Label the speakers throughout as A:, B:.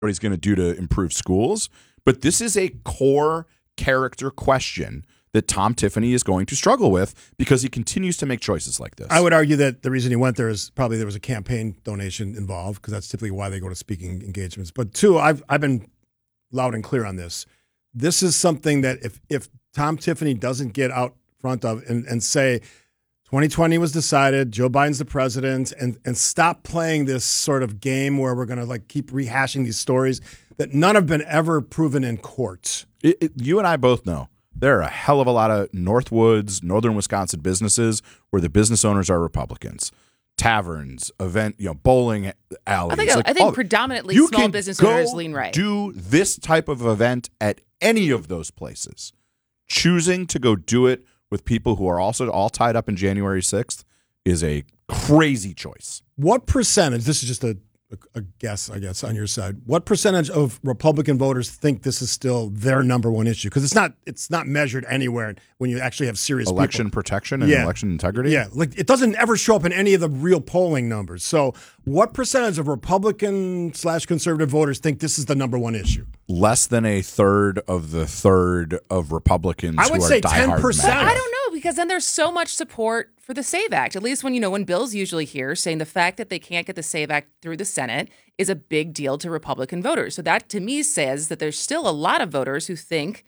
A: what he's going to do to improve schools. But this is a core character question that Tom Tiffany is going to struggle with because he continues to make choices like this.
B: I would argue that the reason he went there is probably there was a campaign donation involved, because that's typically why they go to speaking engagements. But two, I've been loud and clear on this. This is something that if Tom Tiffany doesn't get out front of and say 2020 was decided, Joe Biden's the president, and stop playing this sort of game where we're going to like keep rehashing these stories that none have been ever proven in court.
A: You and I both know there are a hell of a lot of Northwoods, northern Wisconsin businesses where the business owners are Republicans. Taverns, bowling alleys.
C: I think predominantly small business owners lean right.
A: Do this type of event at any of those places. Choosing to go do it with people who are also all tied up in January 6th is a crazy choice.
B: What percentage, this is just a guess, I guess, on your side, what percentage of Republican voters think this is still their number one issue? Because it's not measured anywhere when you actually have serious
A: election
B: people.
A: Protection and election integrity?
B: Yeah, like it doesn't ever show up in any of the real polling numbers. So what percentage of Republican/conservative voters think this is the number one issue?
A: Less than a third of Republicans
B: I would
A: who are
B: say
A: diehard
B: 10%.
A: MAGA.
C: I don't know, because then there's so much support for the SAVE Act. At least when Bill's usually here saying the fact that they can't get the SAVE Act through the Senate is a big deal to Republican voters. So that to me says that there's still a lot of voters who think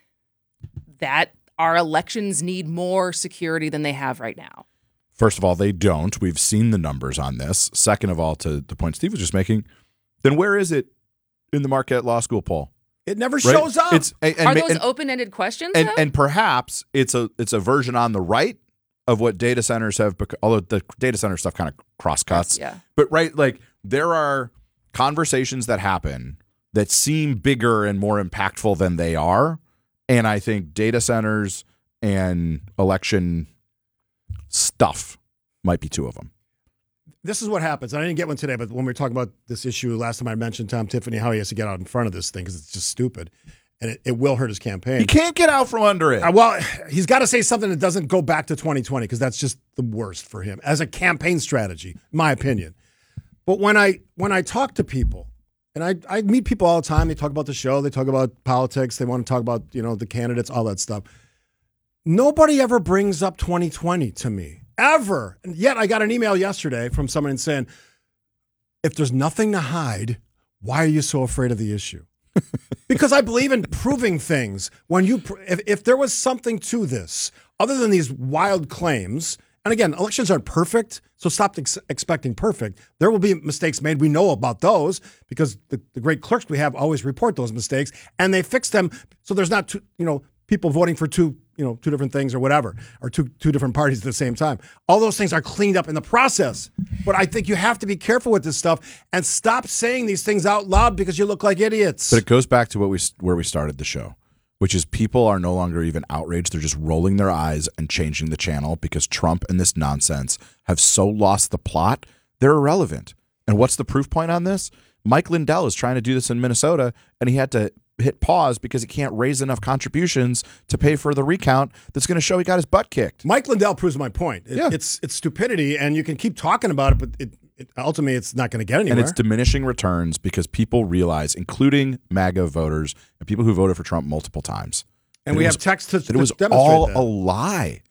C: that our elections need more security than they have right now.
A: First of all, they don't. We've seen the numbers on this. Second of all, to the point Steve was just making, then where is it in the Marquette Law School poll?
B: It never shows up.
C: Are those open-ended questions?
A: And perhaps it's a version on the right of what data centers have, although the data center stuff kind of cross-cuts.
C: Yeah.
A: But like there are conversations that happen that seem bigger and more impactful than they are. And I think data centers and election stuff might be two of them.
B: This is what happens. I didn't get one today, but when we were talking about this issue last time, I mentioned Tom Tiffany, how he has to get out in front of this thing because it's just stupid. And it will hurt his campaign.
A: He can't get out from under it.
B: Well, he's got to say something that doesn't go back to 2020 because that's just the worst for him as a campaign strategy, my opinion. But when I talk to people, and I meet people all the time, they talk about the show, they talk about politics, they want to talk about the candidates, all that stuff. Nobody ever brings up 2020 to me, ever. And yet I got an email yesterday from someone saying, if there's nothing to hide, why are you so afraid of the issue? Because I believe in proving things. If there was something to this, other than these wild claims, and again, elections aren't perfect, so stop expecting perfect. There will be mistakes made. We know about those because the great clerks we have always report those mistakes, and they fix them so there's not people voting for two different things or whatever, or two different parties at the same time. All those things are cleaned up in the process. But I think you have to be careful with this stuff and stop saying these things out loud because you look like idiots.
A: But it goes back to where we started the show, which is people are no longer even outraged. They're just rolling their eyes and changing the channel because Trump and this nonsense have so lost the plot, they're irrelevant. And what's the proof point on this? Mike Lindell is trying to do this in Minnesota, and he had to hit pause because he can't raise enough contributions to pay for the recount that's going to show he got his butt kicked.
B: Mike Lindell proves my point. It's stupidity, and you can keep talking about it, but ultimately it's not going to get anywhere.
A: And it's diminishing returns because people realize, including MAGA voters and people who voted for Trump multiple times.
B: And we have text to
A: it was
B: demonstrate
A: all
B: that.
A: a lie.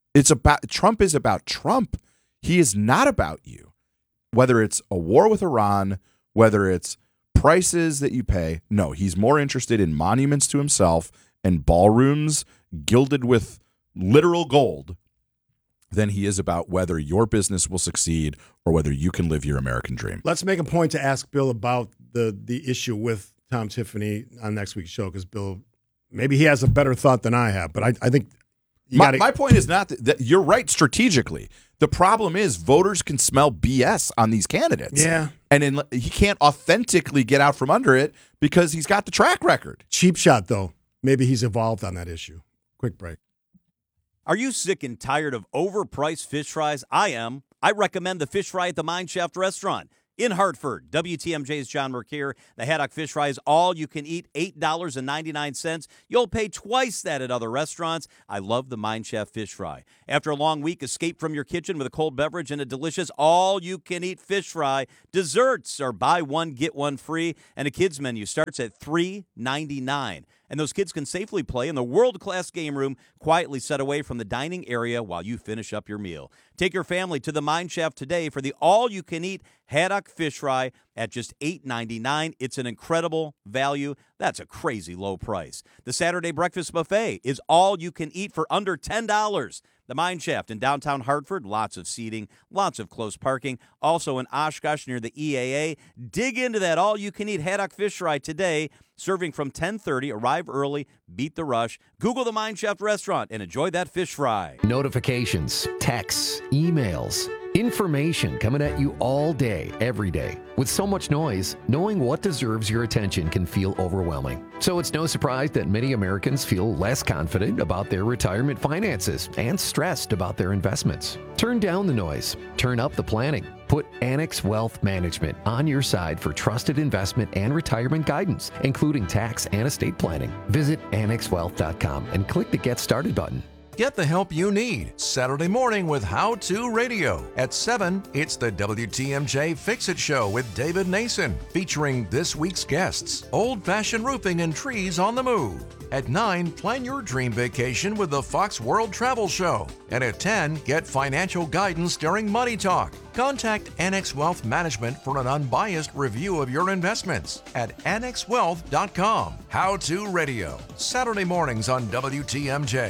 A: Trump is about Trump. He is not about you. Whether it's a war with Iran, whether it's prices that you pay. No, he's more interested in monuments to himself and ballrooms gilded with literal gold than he is about whether your business will succeed or whether you can live your American dream.
B: Let's make a point to ask Bill about the issue with Tom Tiffany on next week's show, because Bill, maybe he has a better thought than I have, but I think
A: my point is not that you're right strategically. The problem is voters can smell BS on these candidates.
B: Yeah.
A: And he can't authentically get out from under it because he's got the track record.
B: Cheap shot, though. Maybe he's evolved on that issue. Quick break.
D: Are you sick and tired of overpriced fish fries? I am. I recommend the fish fry at the Mine Shaft restaurant. In Hartford, WTMJ's John Mercure. The Haddock Fish Fry is all you can eat, $8.99. You'll pay twice that at other restaurants. I love the Mind Chef Fish Fry. After a long week, escape from your kitchen with a cold beverage and a delicious all-you-can-eat fish fry. Desserts are buy one, get one free, and a kids menu starts at $3.99. And those kids can safely play in the world-class game room, quietly set away from the dining area while you finish up your meal. Take your family to the Mine Chef today for the all-you-can-eat haddock fish fry at just $8.99. It's an incredible value. That's a crazy low price. The Saturday Breakfast Buffet is all you can eat for under $10. The Mine Shaft in downtown Hartford, lots of seating, lots of close parking. Also in Oshkosh near the EAA. Dig into that all-you-can-eat haddock fish fry today. Serving from 10:30. Arrive early, beat the rush. Google the Mine Shaft restaurant and enjoy that fish fry.
E: Notifications, texts, emails, information coming at you all day, every day. With so much noise, knowing what deserves your attention can feel overwhelming. So it's no surprise that many Americans feel less confident about their retirement finances and stressed about their investments. Turn down the noise. Turn up the planning. Put Annex Wealth Management on your side for trusted investment and retirement guidance, including tax and estate planning. Visit annexwealth.com and click the Get Started button.
F: Get the help you need Saturday morning with How To Radio. At 7, it's the WTMJ Fix-It Show with David Nason, featuring this week's guests, old-fashioned roofing and trees on the move. At 9, plan your dream vacation with the Fox World Travel Show. And at 10, get financial guidance during Money Talk. Contact Annex Wealth Management for an unbiased review of your investments at annexwealth.com. How To Radio, Saturday mornings on WTMJ.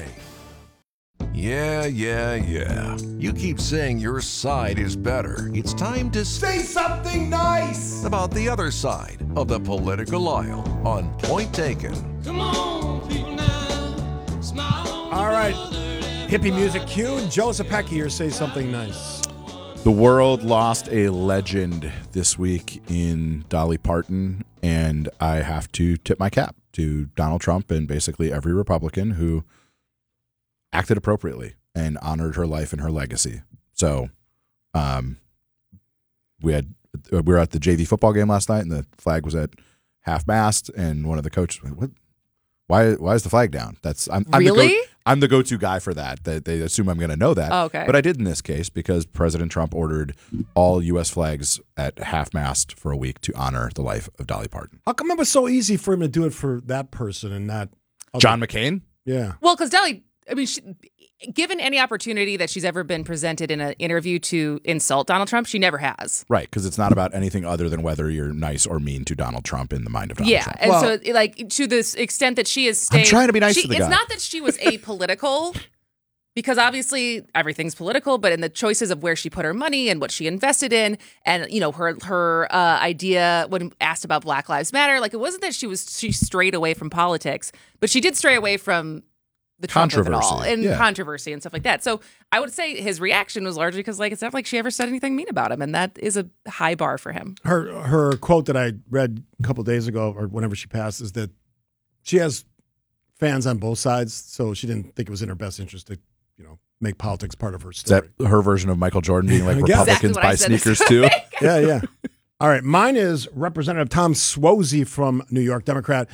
F: Yeah. You keep saying your side is better. It's time to say something nice about the other side of the political aisle on Point Taken.
G: Come on, people now, smile.
B: All right. Hippie music cue. Joe Zepecki here. Say something nice.
A: The world lost a legend this week in Dolly Parton, and I have to tip my cap to Donald Trump and basically every Republican who acted appropriately and honored her life and her legacy. So we were at the JV football game last night, and the flag was at half-mast, and one of the coaches went, "What? Why is the flag down?" I'm the go-to guy for that. They assume I'm going to know that.
C: Oh, okay.
A: But I did in this case because President Trump ordered all U.S. flags at half-mast for a week to honor the life of Dolly Parton.
B: How come it was so easy for him to do it for that person and not
A: John McCain?
B: Yeah.
C: Well, because Dolly, I mean, given any opportunity that she's ever been presented in an interview to insult Donald Trump, she never has.
A: Right, because it's not about anything other than whether you're nice or mean to Donald Trump in the mind of Donald Trump.
C: And so, like, to this extent that she has stayed...
A: I'm trying to be nice to the guy.
C: It's not that she was apolitical, because obviously everything's political, but in the choices of where she put her money and what she invested in, and, you know, her idea when asked about Black Lives Matter, like, it wasn't that she strayed away from politics, but she did stray away from the Trump of it all and controversy and stuff like that. So I would say his reaction was largely because, like, it's not like she ever said anything mean about him, and that is a high bar for him.
B: Her quote that I read a couple of days ago, or whenever she passed, is that she has fans on both sides, so she didn't think it was in her best interest to, you know, make politics part of her story.
A: Is that her version of Michael Jordan being like, Republicans
C: exactly
A: buy sneakers too?
B: Yeah. All right, mine is Representative Tom Suozzi from New York, Democrat.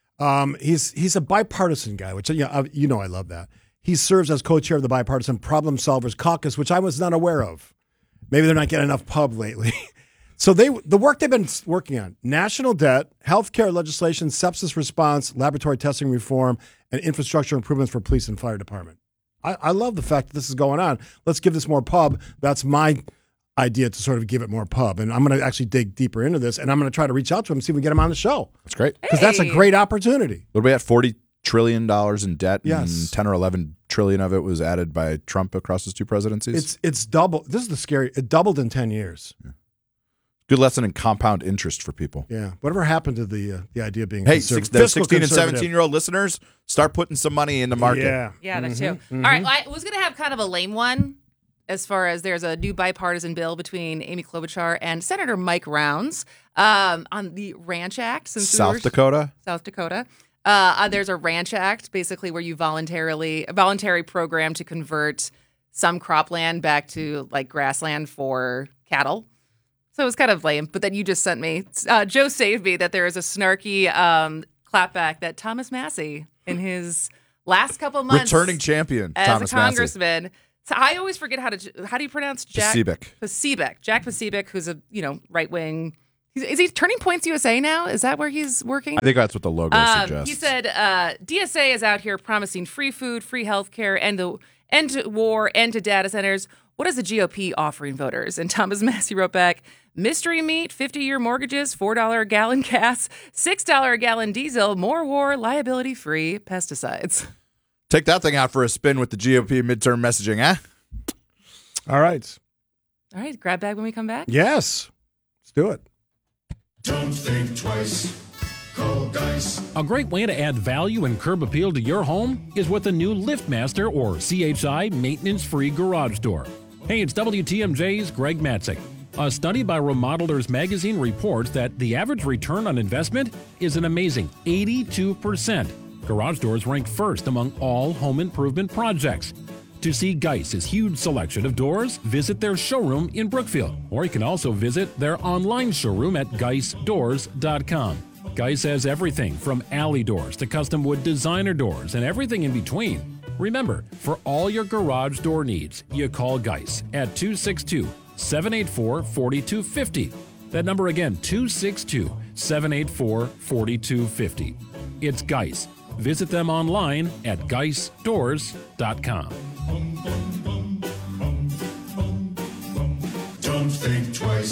B: He's a bipartisan guy, which you know I love that. He serves as co-chair of the Bipartisan Problem Solvers Caucus, which I was not aware of. Maybe they're not getting enough pub lately. So the work they've been working on: national debt, healthcare legislation, sepsis response, laboratory testing reform, and infrastructure improvements for police and fire department. I love the fact that this is going on. Let's give this more pub. That's my idea, to sort of give it more pub. And I'm going to actually dig deeper into this, and I'm going to try to reach out to him and see if we can get him on the show.
A: That's great.
B: Because that's a great opportunity.
A: What are we at? $40 trillion in debt,
B: Yes.
A: and 10 or 11 trillion of it was added by Trump across his two presidencies.
B: It's double. This is the scary. It doubled in 10 years.
A: Yeah. Good lesson in compound interest for people.
B: Yeah. Whatever happened to the idea of being
A: Hey,
B: fiscal
A: 16 and
B: conservative?
A: 17-year-old listeners, start putting some money in the market.
C: Yeah, that too. All right, well, I was going to have kind of a lame one, as far as there's a new bipartisan bill between Amy Klobuchar and Senator Mike Rounds on the Ranch Act.
A: South Dakota.
C: There's a Ranch Act, basically, where you a voluntary program to convert some cropland back to, like, grassland for cattle. So it was kind of lame, but then you just sent me, Joe saved me that there is a snarky clapback that Thomas Massey in his last couple months.
A: Returning champion,
C: as
A: Thomas
C: a congressman. So I always forget how do you pronounce Jack?
A: Pasibik.
C: Jack Pasibik, who's a, right wing. Is he Turning Points USA now? Is that where he's working?
A: I think that's what the logo suggests.
C: He said DSA is out here promising free food, free health care, end to war, end to data centers. What is the GOP offering voters? And Thomas Massey wrote back, mystery meat, 50-year mortgages, $4 a gallon gas, $6 a gallon diesel, more war, liability-free pesticides.
A: Take that thing out for a spin with the GOP midterm messaging, eh?
B: All right.
C: All right, grab bag when we come back.
B: Yes. Let's do it.
H: Don't think twice. Call Geis.
I: A great way to add value and curb appeal to your home is with the new LiftMaster or CHI maintenance-free garage door. Hey, it's WTMJ's Greg Matzik. A study by Remodelers Magazine reports that the average return on investment is an amazing 82%. Garage doors rank first among all home improvement projects. To see Geis's huge selection of doors, visit their showroom in Brookfield, or you can also visit their online showroom at geisdoors.com. Geis has everything from alley doors to custom wood designer doors and everything in between. Remember, for all your garage door needs, you call Geis at 262-784-4250. That number again, 262-784-4250. It's Geis. Visit them online at geisdoors.com.
H: Don't think twice.